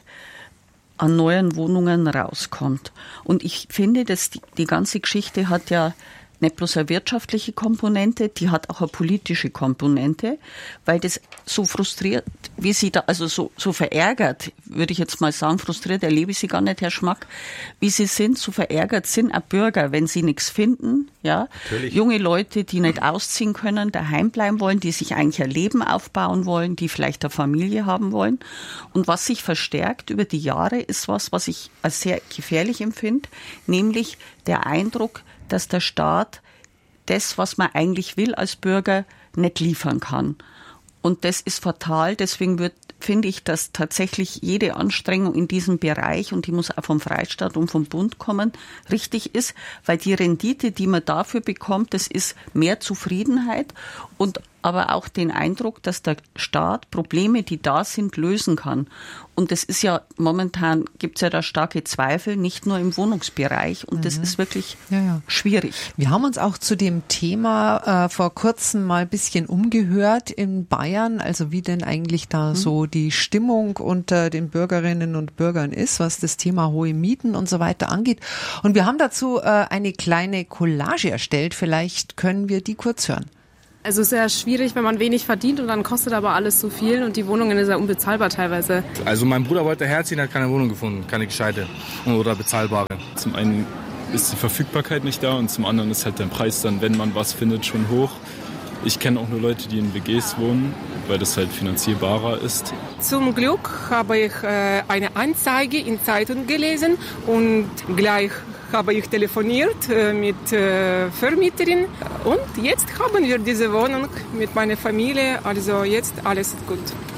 D: an neuen Wohnungen rauskommt. Und ich finde, dass die ganze Geschichte hat ja nicht bloß eine wirtschaftliche Komponente, die hat auch eine politische Komponente, weil das so frustriert, wie sie da, also so verärgert, würde ich jetzt mal sagen, frustriert erlebe ich sie gar nicht, Herr Schmack, wie sie sind, so verärgert sind auch Bürger, wenn sie nichts finden, ja. Natürlich. Junge Leute, die nicht ausziehen können, daheim bleiben wollen, die sich eigentlich ein Leben aufbauen wollen, die vielleicht eine Familie haben wollen. Und was sich verstärkt über die Jahre, ist was ich als sehr gefährlich empfinde, nämlich der Eindruck, dass der Staat das, was man eigentlich will als Bürger, nicht liefern kann. Und das ist fatal. Deswegen finde ich, dass tatsächlich jede Anstrengung in diesem Bereich, und die muss auch vom Freistaat und vom Bund kommen, richtig ist, weil die Rendite, die man dafür bekommt, das ist mehr Zufriedenheit und aber auch den Eindruck, dass der Staat Probleme, die da sind, lösen kann. Und das ist ja, momentan gibt es ja da starke Zweifel, nicht nur im Wohnungsbereich. Und das ist wirklich schwierig.
C: Wir haben uns auch zu dem Thema vor kurzem mal ein bisschen umgehört in Bayern, also wie denn eigentlich da so die Stimmung unter den Bürgerinnen und Bürgern ist, was das Thema hohe Mieten und so weiter angeht. Und wir haben dazu eine kleine Collage erstellt. Vielleicht können wir die kurz hören.
G: Also es ist ja schwierig, wenn man wenig verdient und dann kostet aber alles so viel und die Wohnungen sind ja unbezahlbar teilweise.
H: Also mein Bruder wollte herziehen, hat keine Wohnung gefunden, keine gescheite oder bezahlbare. Zum einen ist die Verfügbarkeit nicht da und zum anderen ist halt der Preis dann, wenn man was findet, schon hoch. Ich kenne auch nur Leute, die in WGs wohnen, weil das halt finanzierbarer ist.
I: Zum Glück habe ich eine Anzeige in Zeitung gelesen und gleich habe ich telefoniert mit Vermieterin und jetzt haben wir diese Wohnung mit meiner Familie, also jetzt alles gut.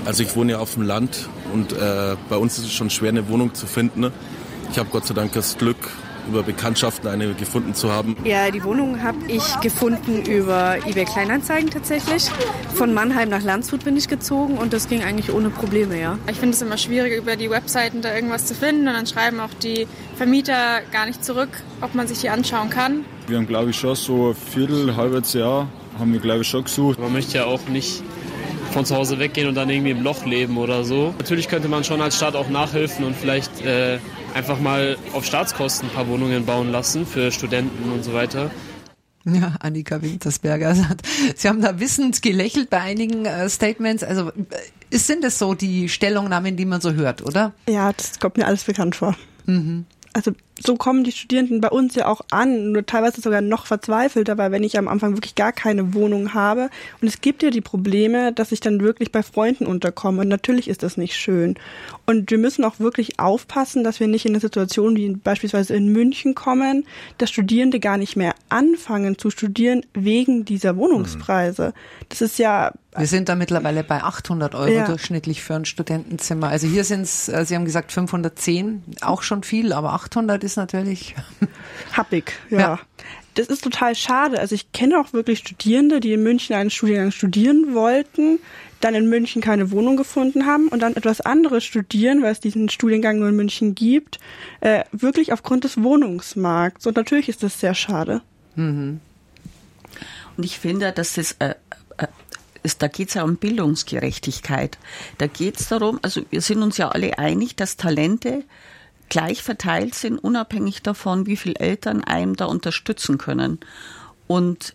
J: Also ich wohne ja auf dem Land und bei uns ist es schon schwer, eine Wohnung zu finden. Ne? Ich habe Gott sei Dank das Glück, über Bekanntschaften eine gefunden zu haben.
K: Ja, die Wohnung habe ich gefunden über eBay Kleinanzeigen tatsächlich. Von Mannheim nach Landshut bin ich gezogen und das ging eigentlich ohne Probleme, ja.
G: Ich finde es immer schwierig, über die Webseiten da irgendwas zu finden und dann schreiben auch die Vermieter gar nicht zurück, ob man sich die anschauen kann.
H: Wir haben, glaube ich, schon so ein halbes Jahr haben wir, glaube ich, schon gesucht.
L: Man möchte ja auch nicht von zu Hause weggehen und dann irgendwie im Loch leben oder so. Natürlich könnte man schon als Staat auch nachhelfen und vielleicht einfach mal auf Staatskosten ein paar Wohnungen bauen lassen für Studenten und so weiter.
C: Ja, Annika Wintersberger sagt, Sie haben da wissend gelächelt bei einigen Statements. Also sind das so die Stellungnahmen, die man so hört, oder?
E: Ja, das kommt mir alles bekannt vor.
C: Mhm.
E: Also so kommen die Studierenden bei uns ja auch an, nur teilweise sogar noch verzweifelter, weil wenn ich am Anfang wirklich gar keine Wohnung habe und es gibt ja die Probleme, dass ich dann wirklich bei Freunden unterkomme und natürlich ist das nicht schön. Und wir müssen auch wirklich aufpassen, dass wir nicht in eine Situation wie beispielsweise in München kommen, dass Studierende gar nicht mehr anfangen zu studieren wegen dieser Wohnungspreise. Das ist ja...
C: Wir sind da mittlerweile bei 800 € durchschnittlich für ein Studentenzimmer. Also hier sind es, Sie haben gesagt 510, auch schon viel, aber 800 ist natürlich...
E: Happig, ja. Das ist total schade. Also ich kenne auch wirklich Studierende, die in München einen Studiengang studieren wollten, dann in München keine Wohnung gefunden haben und dann etwas anderes studieren, weil es diesen Studiengang nur in München gibt, wirklich aufgrund des Wohnungsmarkts. Und natürlich ist das sehr schade.
D: Mhm. Und ich finde, dass das... da geht es ja um Bildungsgerechtigkeit. Da geht es darum, also wir sind uns ja alle einig, dass Talente gleich verteilt sind, unabhängig davon, wie viele Eltern einem da unterstützen können. Und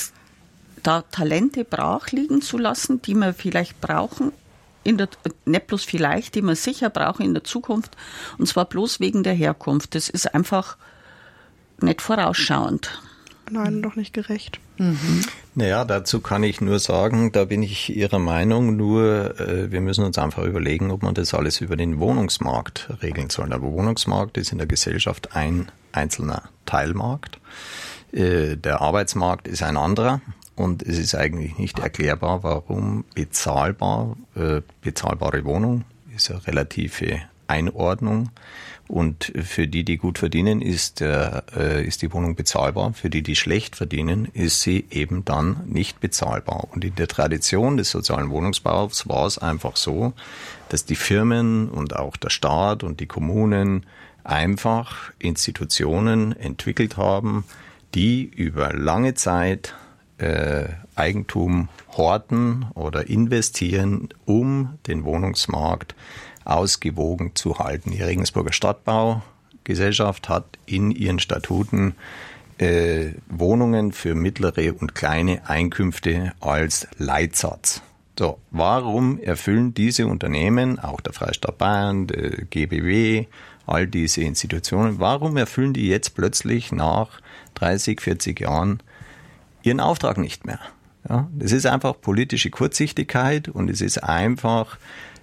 D: da Talente brach liegen zu lassen, die wir vielleicht brauchen, nicht bloß vielleicht, die wir sicher brauchen in der Zukunft, und zwar bloß wegen der Herkunft. Das ist einfach nicht vorausschauend.
E: Nein, doch nicht gerecht.
F: Mhm. Naja, dazu kann ich nur sagen, da bin ich Ihrer Meinung, nur wir müssen uns einfach überlegen, ob man das alles über den Wohnungsmarkt regeln soll. Der Wohnungsmarkt ist in der Gesellschaft ein einzelner Teilmarkt. Der Arbeitsmarkt ist ein anderer und es ist eigentlich nicht erklärbar, warum bezahlbare Wohnung ist eine relative Einordnung. Und für die, die gut verdienen, ist die Wohnung bezahlbar. Für die, die schlecht verdienen, ist sie eben dann nicht bezahlbar. Und in der Tradition des sozialen Wohnungsbaus war es einfach so, dass die Firmen und auch der Staat und die Kommunen einfach Institutionen entwickelt haben, die über lange Zeit Eigentum horten oder investieren, um den Wohnungsmarkt ausgewogen zu halten. Die Regensburger Stadtbaugesellschaft hat in ihren Statuten Wohnungen für mittlere und kleine Einkünfte als Leitsatz. So, warum erfüllen diese Unternehmen, auch der Freistaat Bayern, der GBW, all diese Institutionen, warum erfüllen die jetzt plötzlich nach 30, 40 Jahren ihren Auftrag nicht mehr? Ja, das ist einfach politische Kurzsichtigkeit und es ist einfach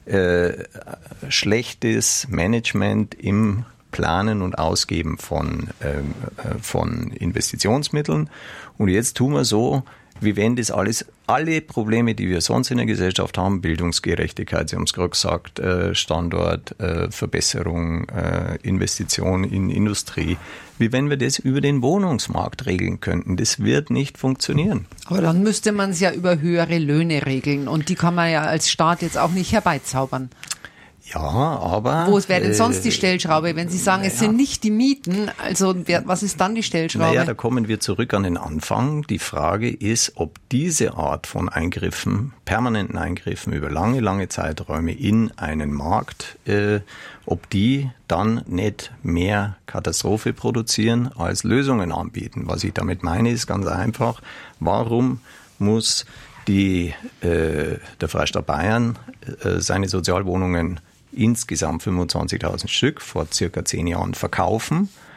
F: schlechtes Management im Planen und Ausgeben von Investitionsmitteln. Und jetzt tun wir so, wie wenn das alle Probleme, die wir sonst in der Gesellschaft haben, Bildungsgerechtigkeit, Sie haben es gerade gesagt, Standort, Verbesserung, Investition in Industrie, wie wenn wir das über den Wohnungsmarkt regeln könnten. Das wird nicht funktionieren.
C: Aber dann müsste man es ja über höhere Löhne regeln und die kann man ja als Staat jetzt auch nicht herbeizaubern.
F: Ja, aber...
C: Wo wäre denn sonst die Stellschraube, wenn Sie sagen, es sind nicht die Mieten, also was ist dann die Stellschraube?
F: Naja, da kommen wir zurück an den Anfang. Die Frage ist, ob diese Art von Eingriffen, permanenten Eingriffen über lange, lange Zeiträume in einen Markt, ob die dann nicht mehr Katastrophe produzieren als Lösungen anbieten. Was ich damit meine, ist ganz einfach, warum muss der Freistaat Bayern seine Sozialwohnungen insgesamt 25.000 Stück vor circa 10 Jahren verkaufen